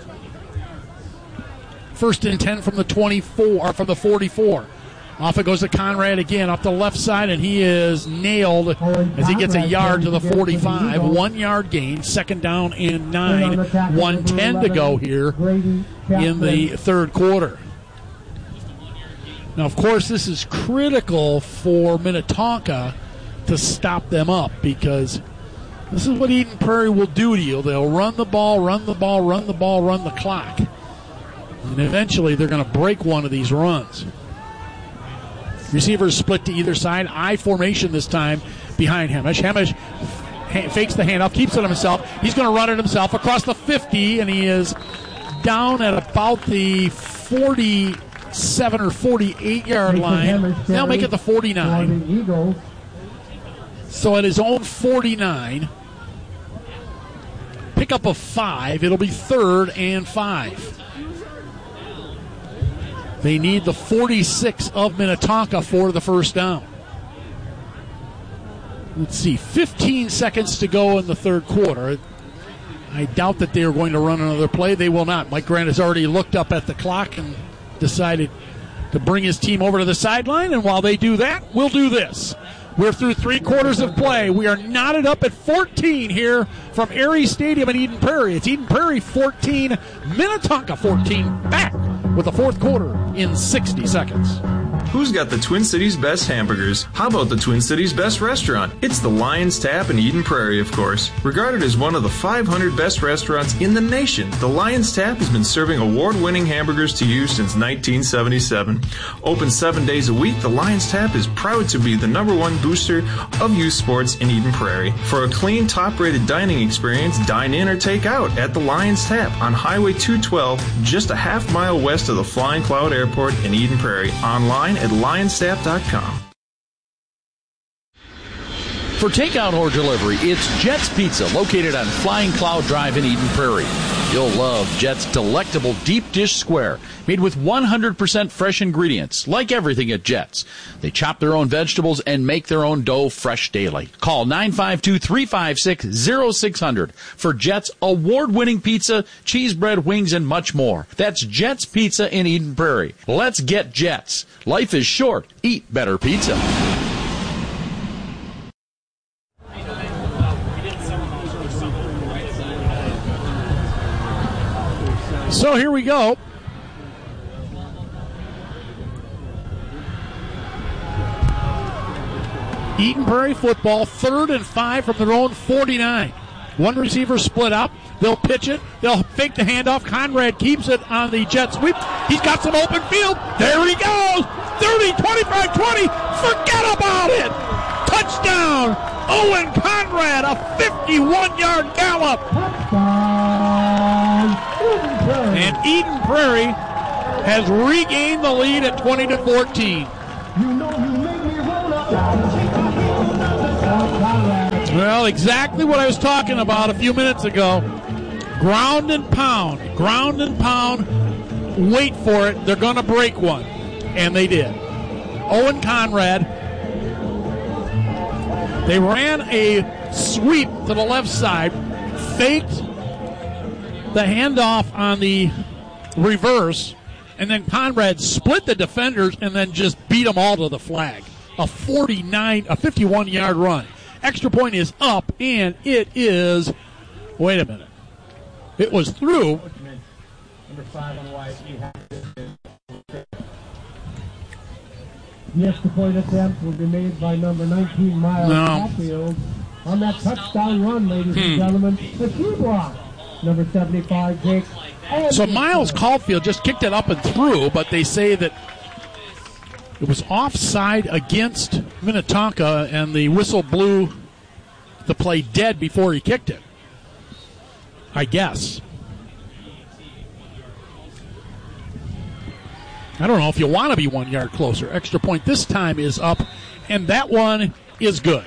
1st and 10 from the 24, or from the 44. Off it goes to Conrad again, up the left side, and he is nailed as he gets a yard to the 45. 1 yard gain, 2nd down and 9. 1:10 to go here in the third quarter. Now, of course, this is critical for Minnetonka to stop them up, because this is what Eden Prairie will do to you. They'll run the ball, run the ball, run the ball, run the clock. And eventually they're going to break one of these runs. Receivers split to either side. I formation this time behind Hemish. Hemish fakes the handoff, keeps it himself. He's going to run it himself across the 50, and he is down at about the 47 or 48-yard line. They'll make it the 49. So at his own 49, pickup of 5. It'll be 3rd and 5. They need the 46 of Minnetonka for the first down. Let's see, 15 seconds to go in the third quarter. I doubt that they are going to run another play. They will not. Mike Grant has already looked up at the clock and decided to bring his team over to the sideline, and while they do that, we'll do this. We're through 3 quarters of play. We are knotted up at 14 here from Aries Stadium in Eden Prairie. It's Eden Prairie 14, Minnetonka 14, back with the fourth quarter in 60 seconds.
Who's got the Twin Cities' best hamburgers? How about the Twin Cities' best restaurant? It's the Lion's Tap in Eden Prairie, of course. Regarded as one of the 500 best restaurants in the nation, the Lion's Tap has been serving award-winning hamburgers to you since 1977. Open 7 days a week, the Lion's Tap is proud to be the #1 booster of youth sports in Eden Prairie. For a clean, top-rated dining experience, dine in or take out at the Lion's Tap on Highway 212, just a half-mile west of the Flying Cloud Airport in Eden Prairie. Online at lionstap.com.
For takeout or delivery, it's Jet's Pizza, located on Flying Cloud Drive in Eden Prairie. You'll love Jet's delectable deep dish square, made with 100% fresh ingredients, like everything at Jet's. They chop their own vegetables and make their own dough fresh daily. Call 952-356-0600 for Jet's award-winning pizza, cheese bread, wings, and much more. That's Jet's Pizza in Eden Prairie. Let's get Jet's. Life is short. Eat better pizza.
So here we go. Eden Prairie football, 3rd and 5 from their own 49. One receiver split up. They'll pitch it. They'll fake the handoff. Conrad keeps it on the jet sweep. He's got some open field. There he goes. 30, 25, 20. Forget about it. Touchdown. Owen Conrad, a 51-yard gallop. And Eden Prairie has regained the lead at 20-14. Well, exactly what I was talking about a few minutes ago. Ground and pound. Wait for it. They're going to break one. And they did. Owen Conrad. They ran a sweep to the left side, faked the handoff on the reverse, and then Conrad split the defenders and then just beat them all to the flag. A 51-yard run. Extra point is up, and it is, wait a minute. It was through.
Number 5 on white. The extra point attempt will be made by number 19, Miles Caulfield. On that touchdown run, ladies and gentlemen, the key block. Number 75, Jake.
So Miles Caulfield just kicked it up and through, but they say that it was offside against Minnetonka, and the whistle blew the play dead before he kicked it, I guess. I don't know if you want to be 1 yard closer. Extra point this time is up, and that one is good.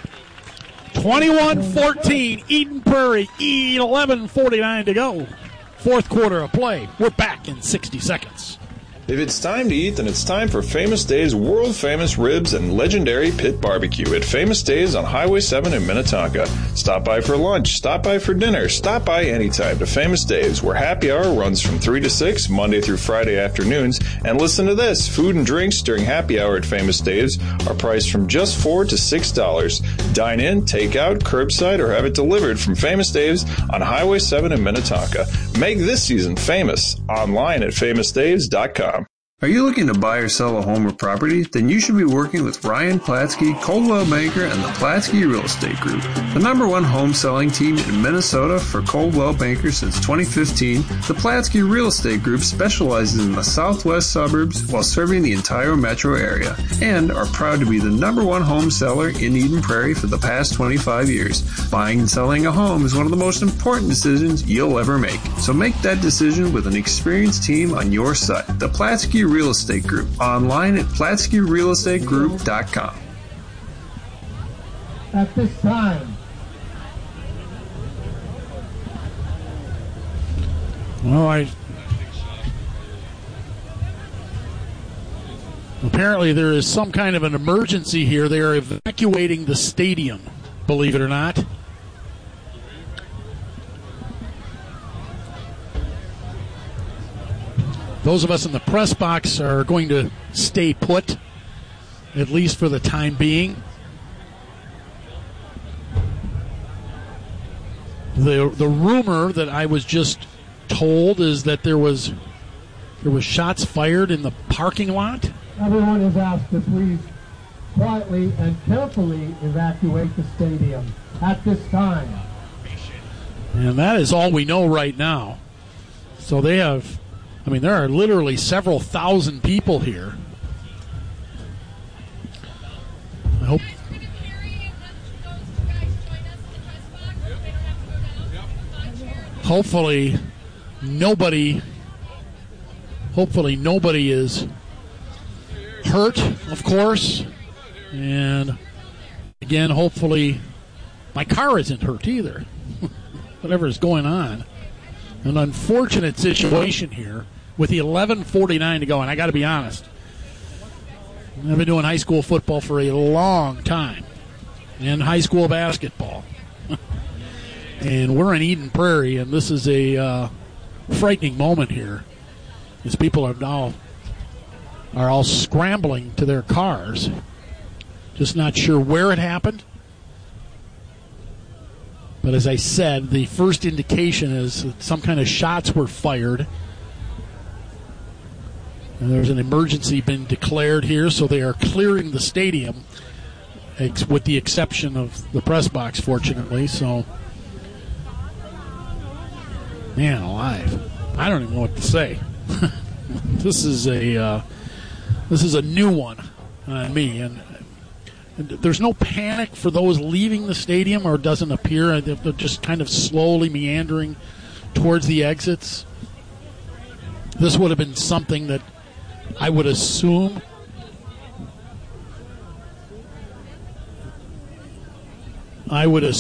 21-14, Eden Prairie, 11:49 to go. Fourth quarter of play. We're back in 60 seconds.
If it's time to eat, then it's time for Famous Days world-famous ribs and legendary pit barbecue at Famous Days on Highway 7 in Minnetonka. Stop by for lunch, stop by for dinner, stop by anytime to Famous Days, where happy hour runs from 3 to 6, Monday through Friday afternoons. And listen to this, food and drinks during happy hour at Famous Days are priced from just $4 to $6. Dine in, take out, curbside, or have it delivered from Famous Days on Highway 7 in Minnetonka. Make this season famous. Online at famousdays.com.
Are you looking to buy or sell a home or property? Then you should be working with Ryan Platsky, Coldwell Banker, and the Platsky Real Estate Group, the #1 home selling team in Minnesota for Coldwell Banker since 2015. The Platsky Real Estate Group specializes in the southwest suburbs while serving the entire metro area, and are proud to be the #1 home seller in Eden Prairie for the past 25 years. Buying and selling a home is one of the most important decisions you'll ever make. So make that decision with an experienced team on your side. The Platsky Real Estate Group, online at PlatskyRealEstateGroup.com.
At this time,
well, apparently there is some kind of an emergency here. They are evacuating the stadium, believe it or not. Those of us in the press box are going to stay put, at least for the time being. The rumor that I was just told is that there was shots fired in the parking lot.
Everyone is asked to please quietly and carefully evacuate the stadium at this time.
And that is all we know right now. So they have... I mean, there are literally several thousand people here. I hope. Hopefully nobody is hurt, of course. And again, hopefully My car isn't hurt either. Whatever is going on. An unfortunate situation here with the 11:49 to go, and I got to be honest. I've been doing high school football for a long time, and high school basketball. And we're in Eden Prairie, and this is a frightening moment here, as people are all scrambling to their cars, just not sure where it happened. But as I said, the first indication is that some kind of shots were fired. And there's an emergency been declared here, so they are clearing the stadium, with the exception of the press box, fortunately. So, man alive, I don't even know what to say. This is a new one on me, and there's no panic for those leaving the stadium, or it doesn't appear. They're just kind of slowly meandering towards the exits. This would have been something that I would assume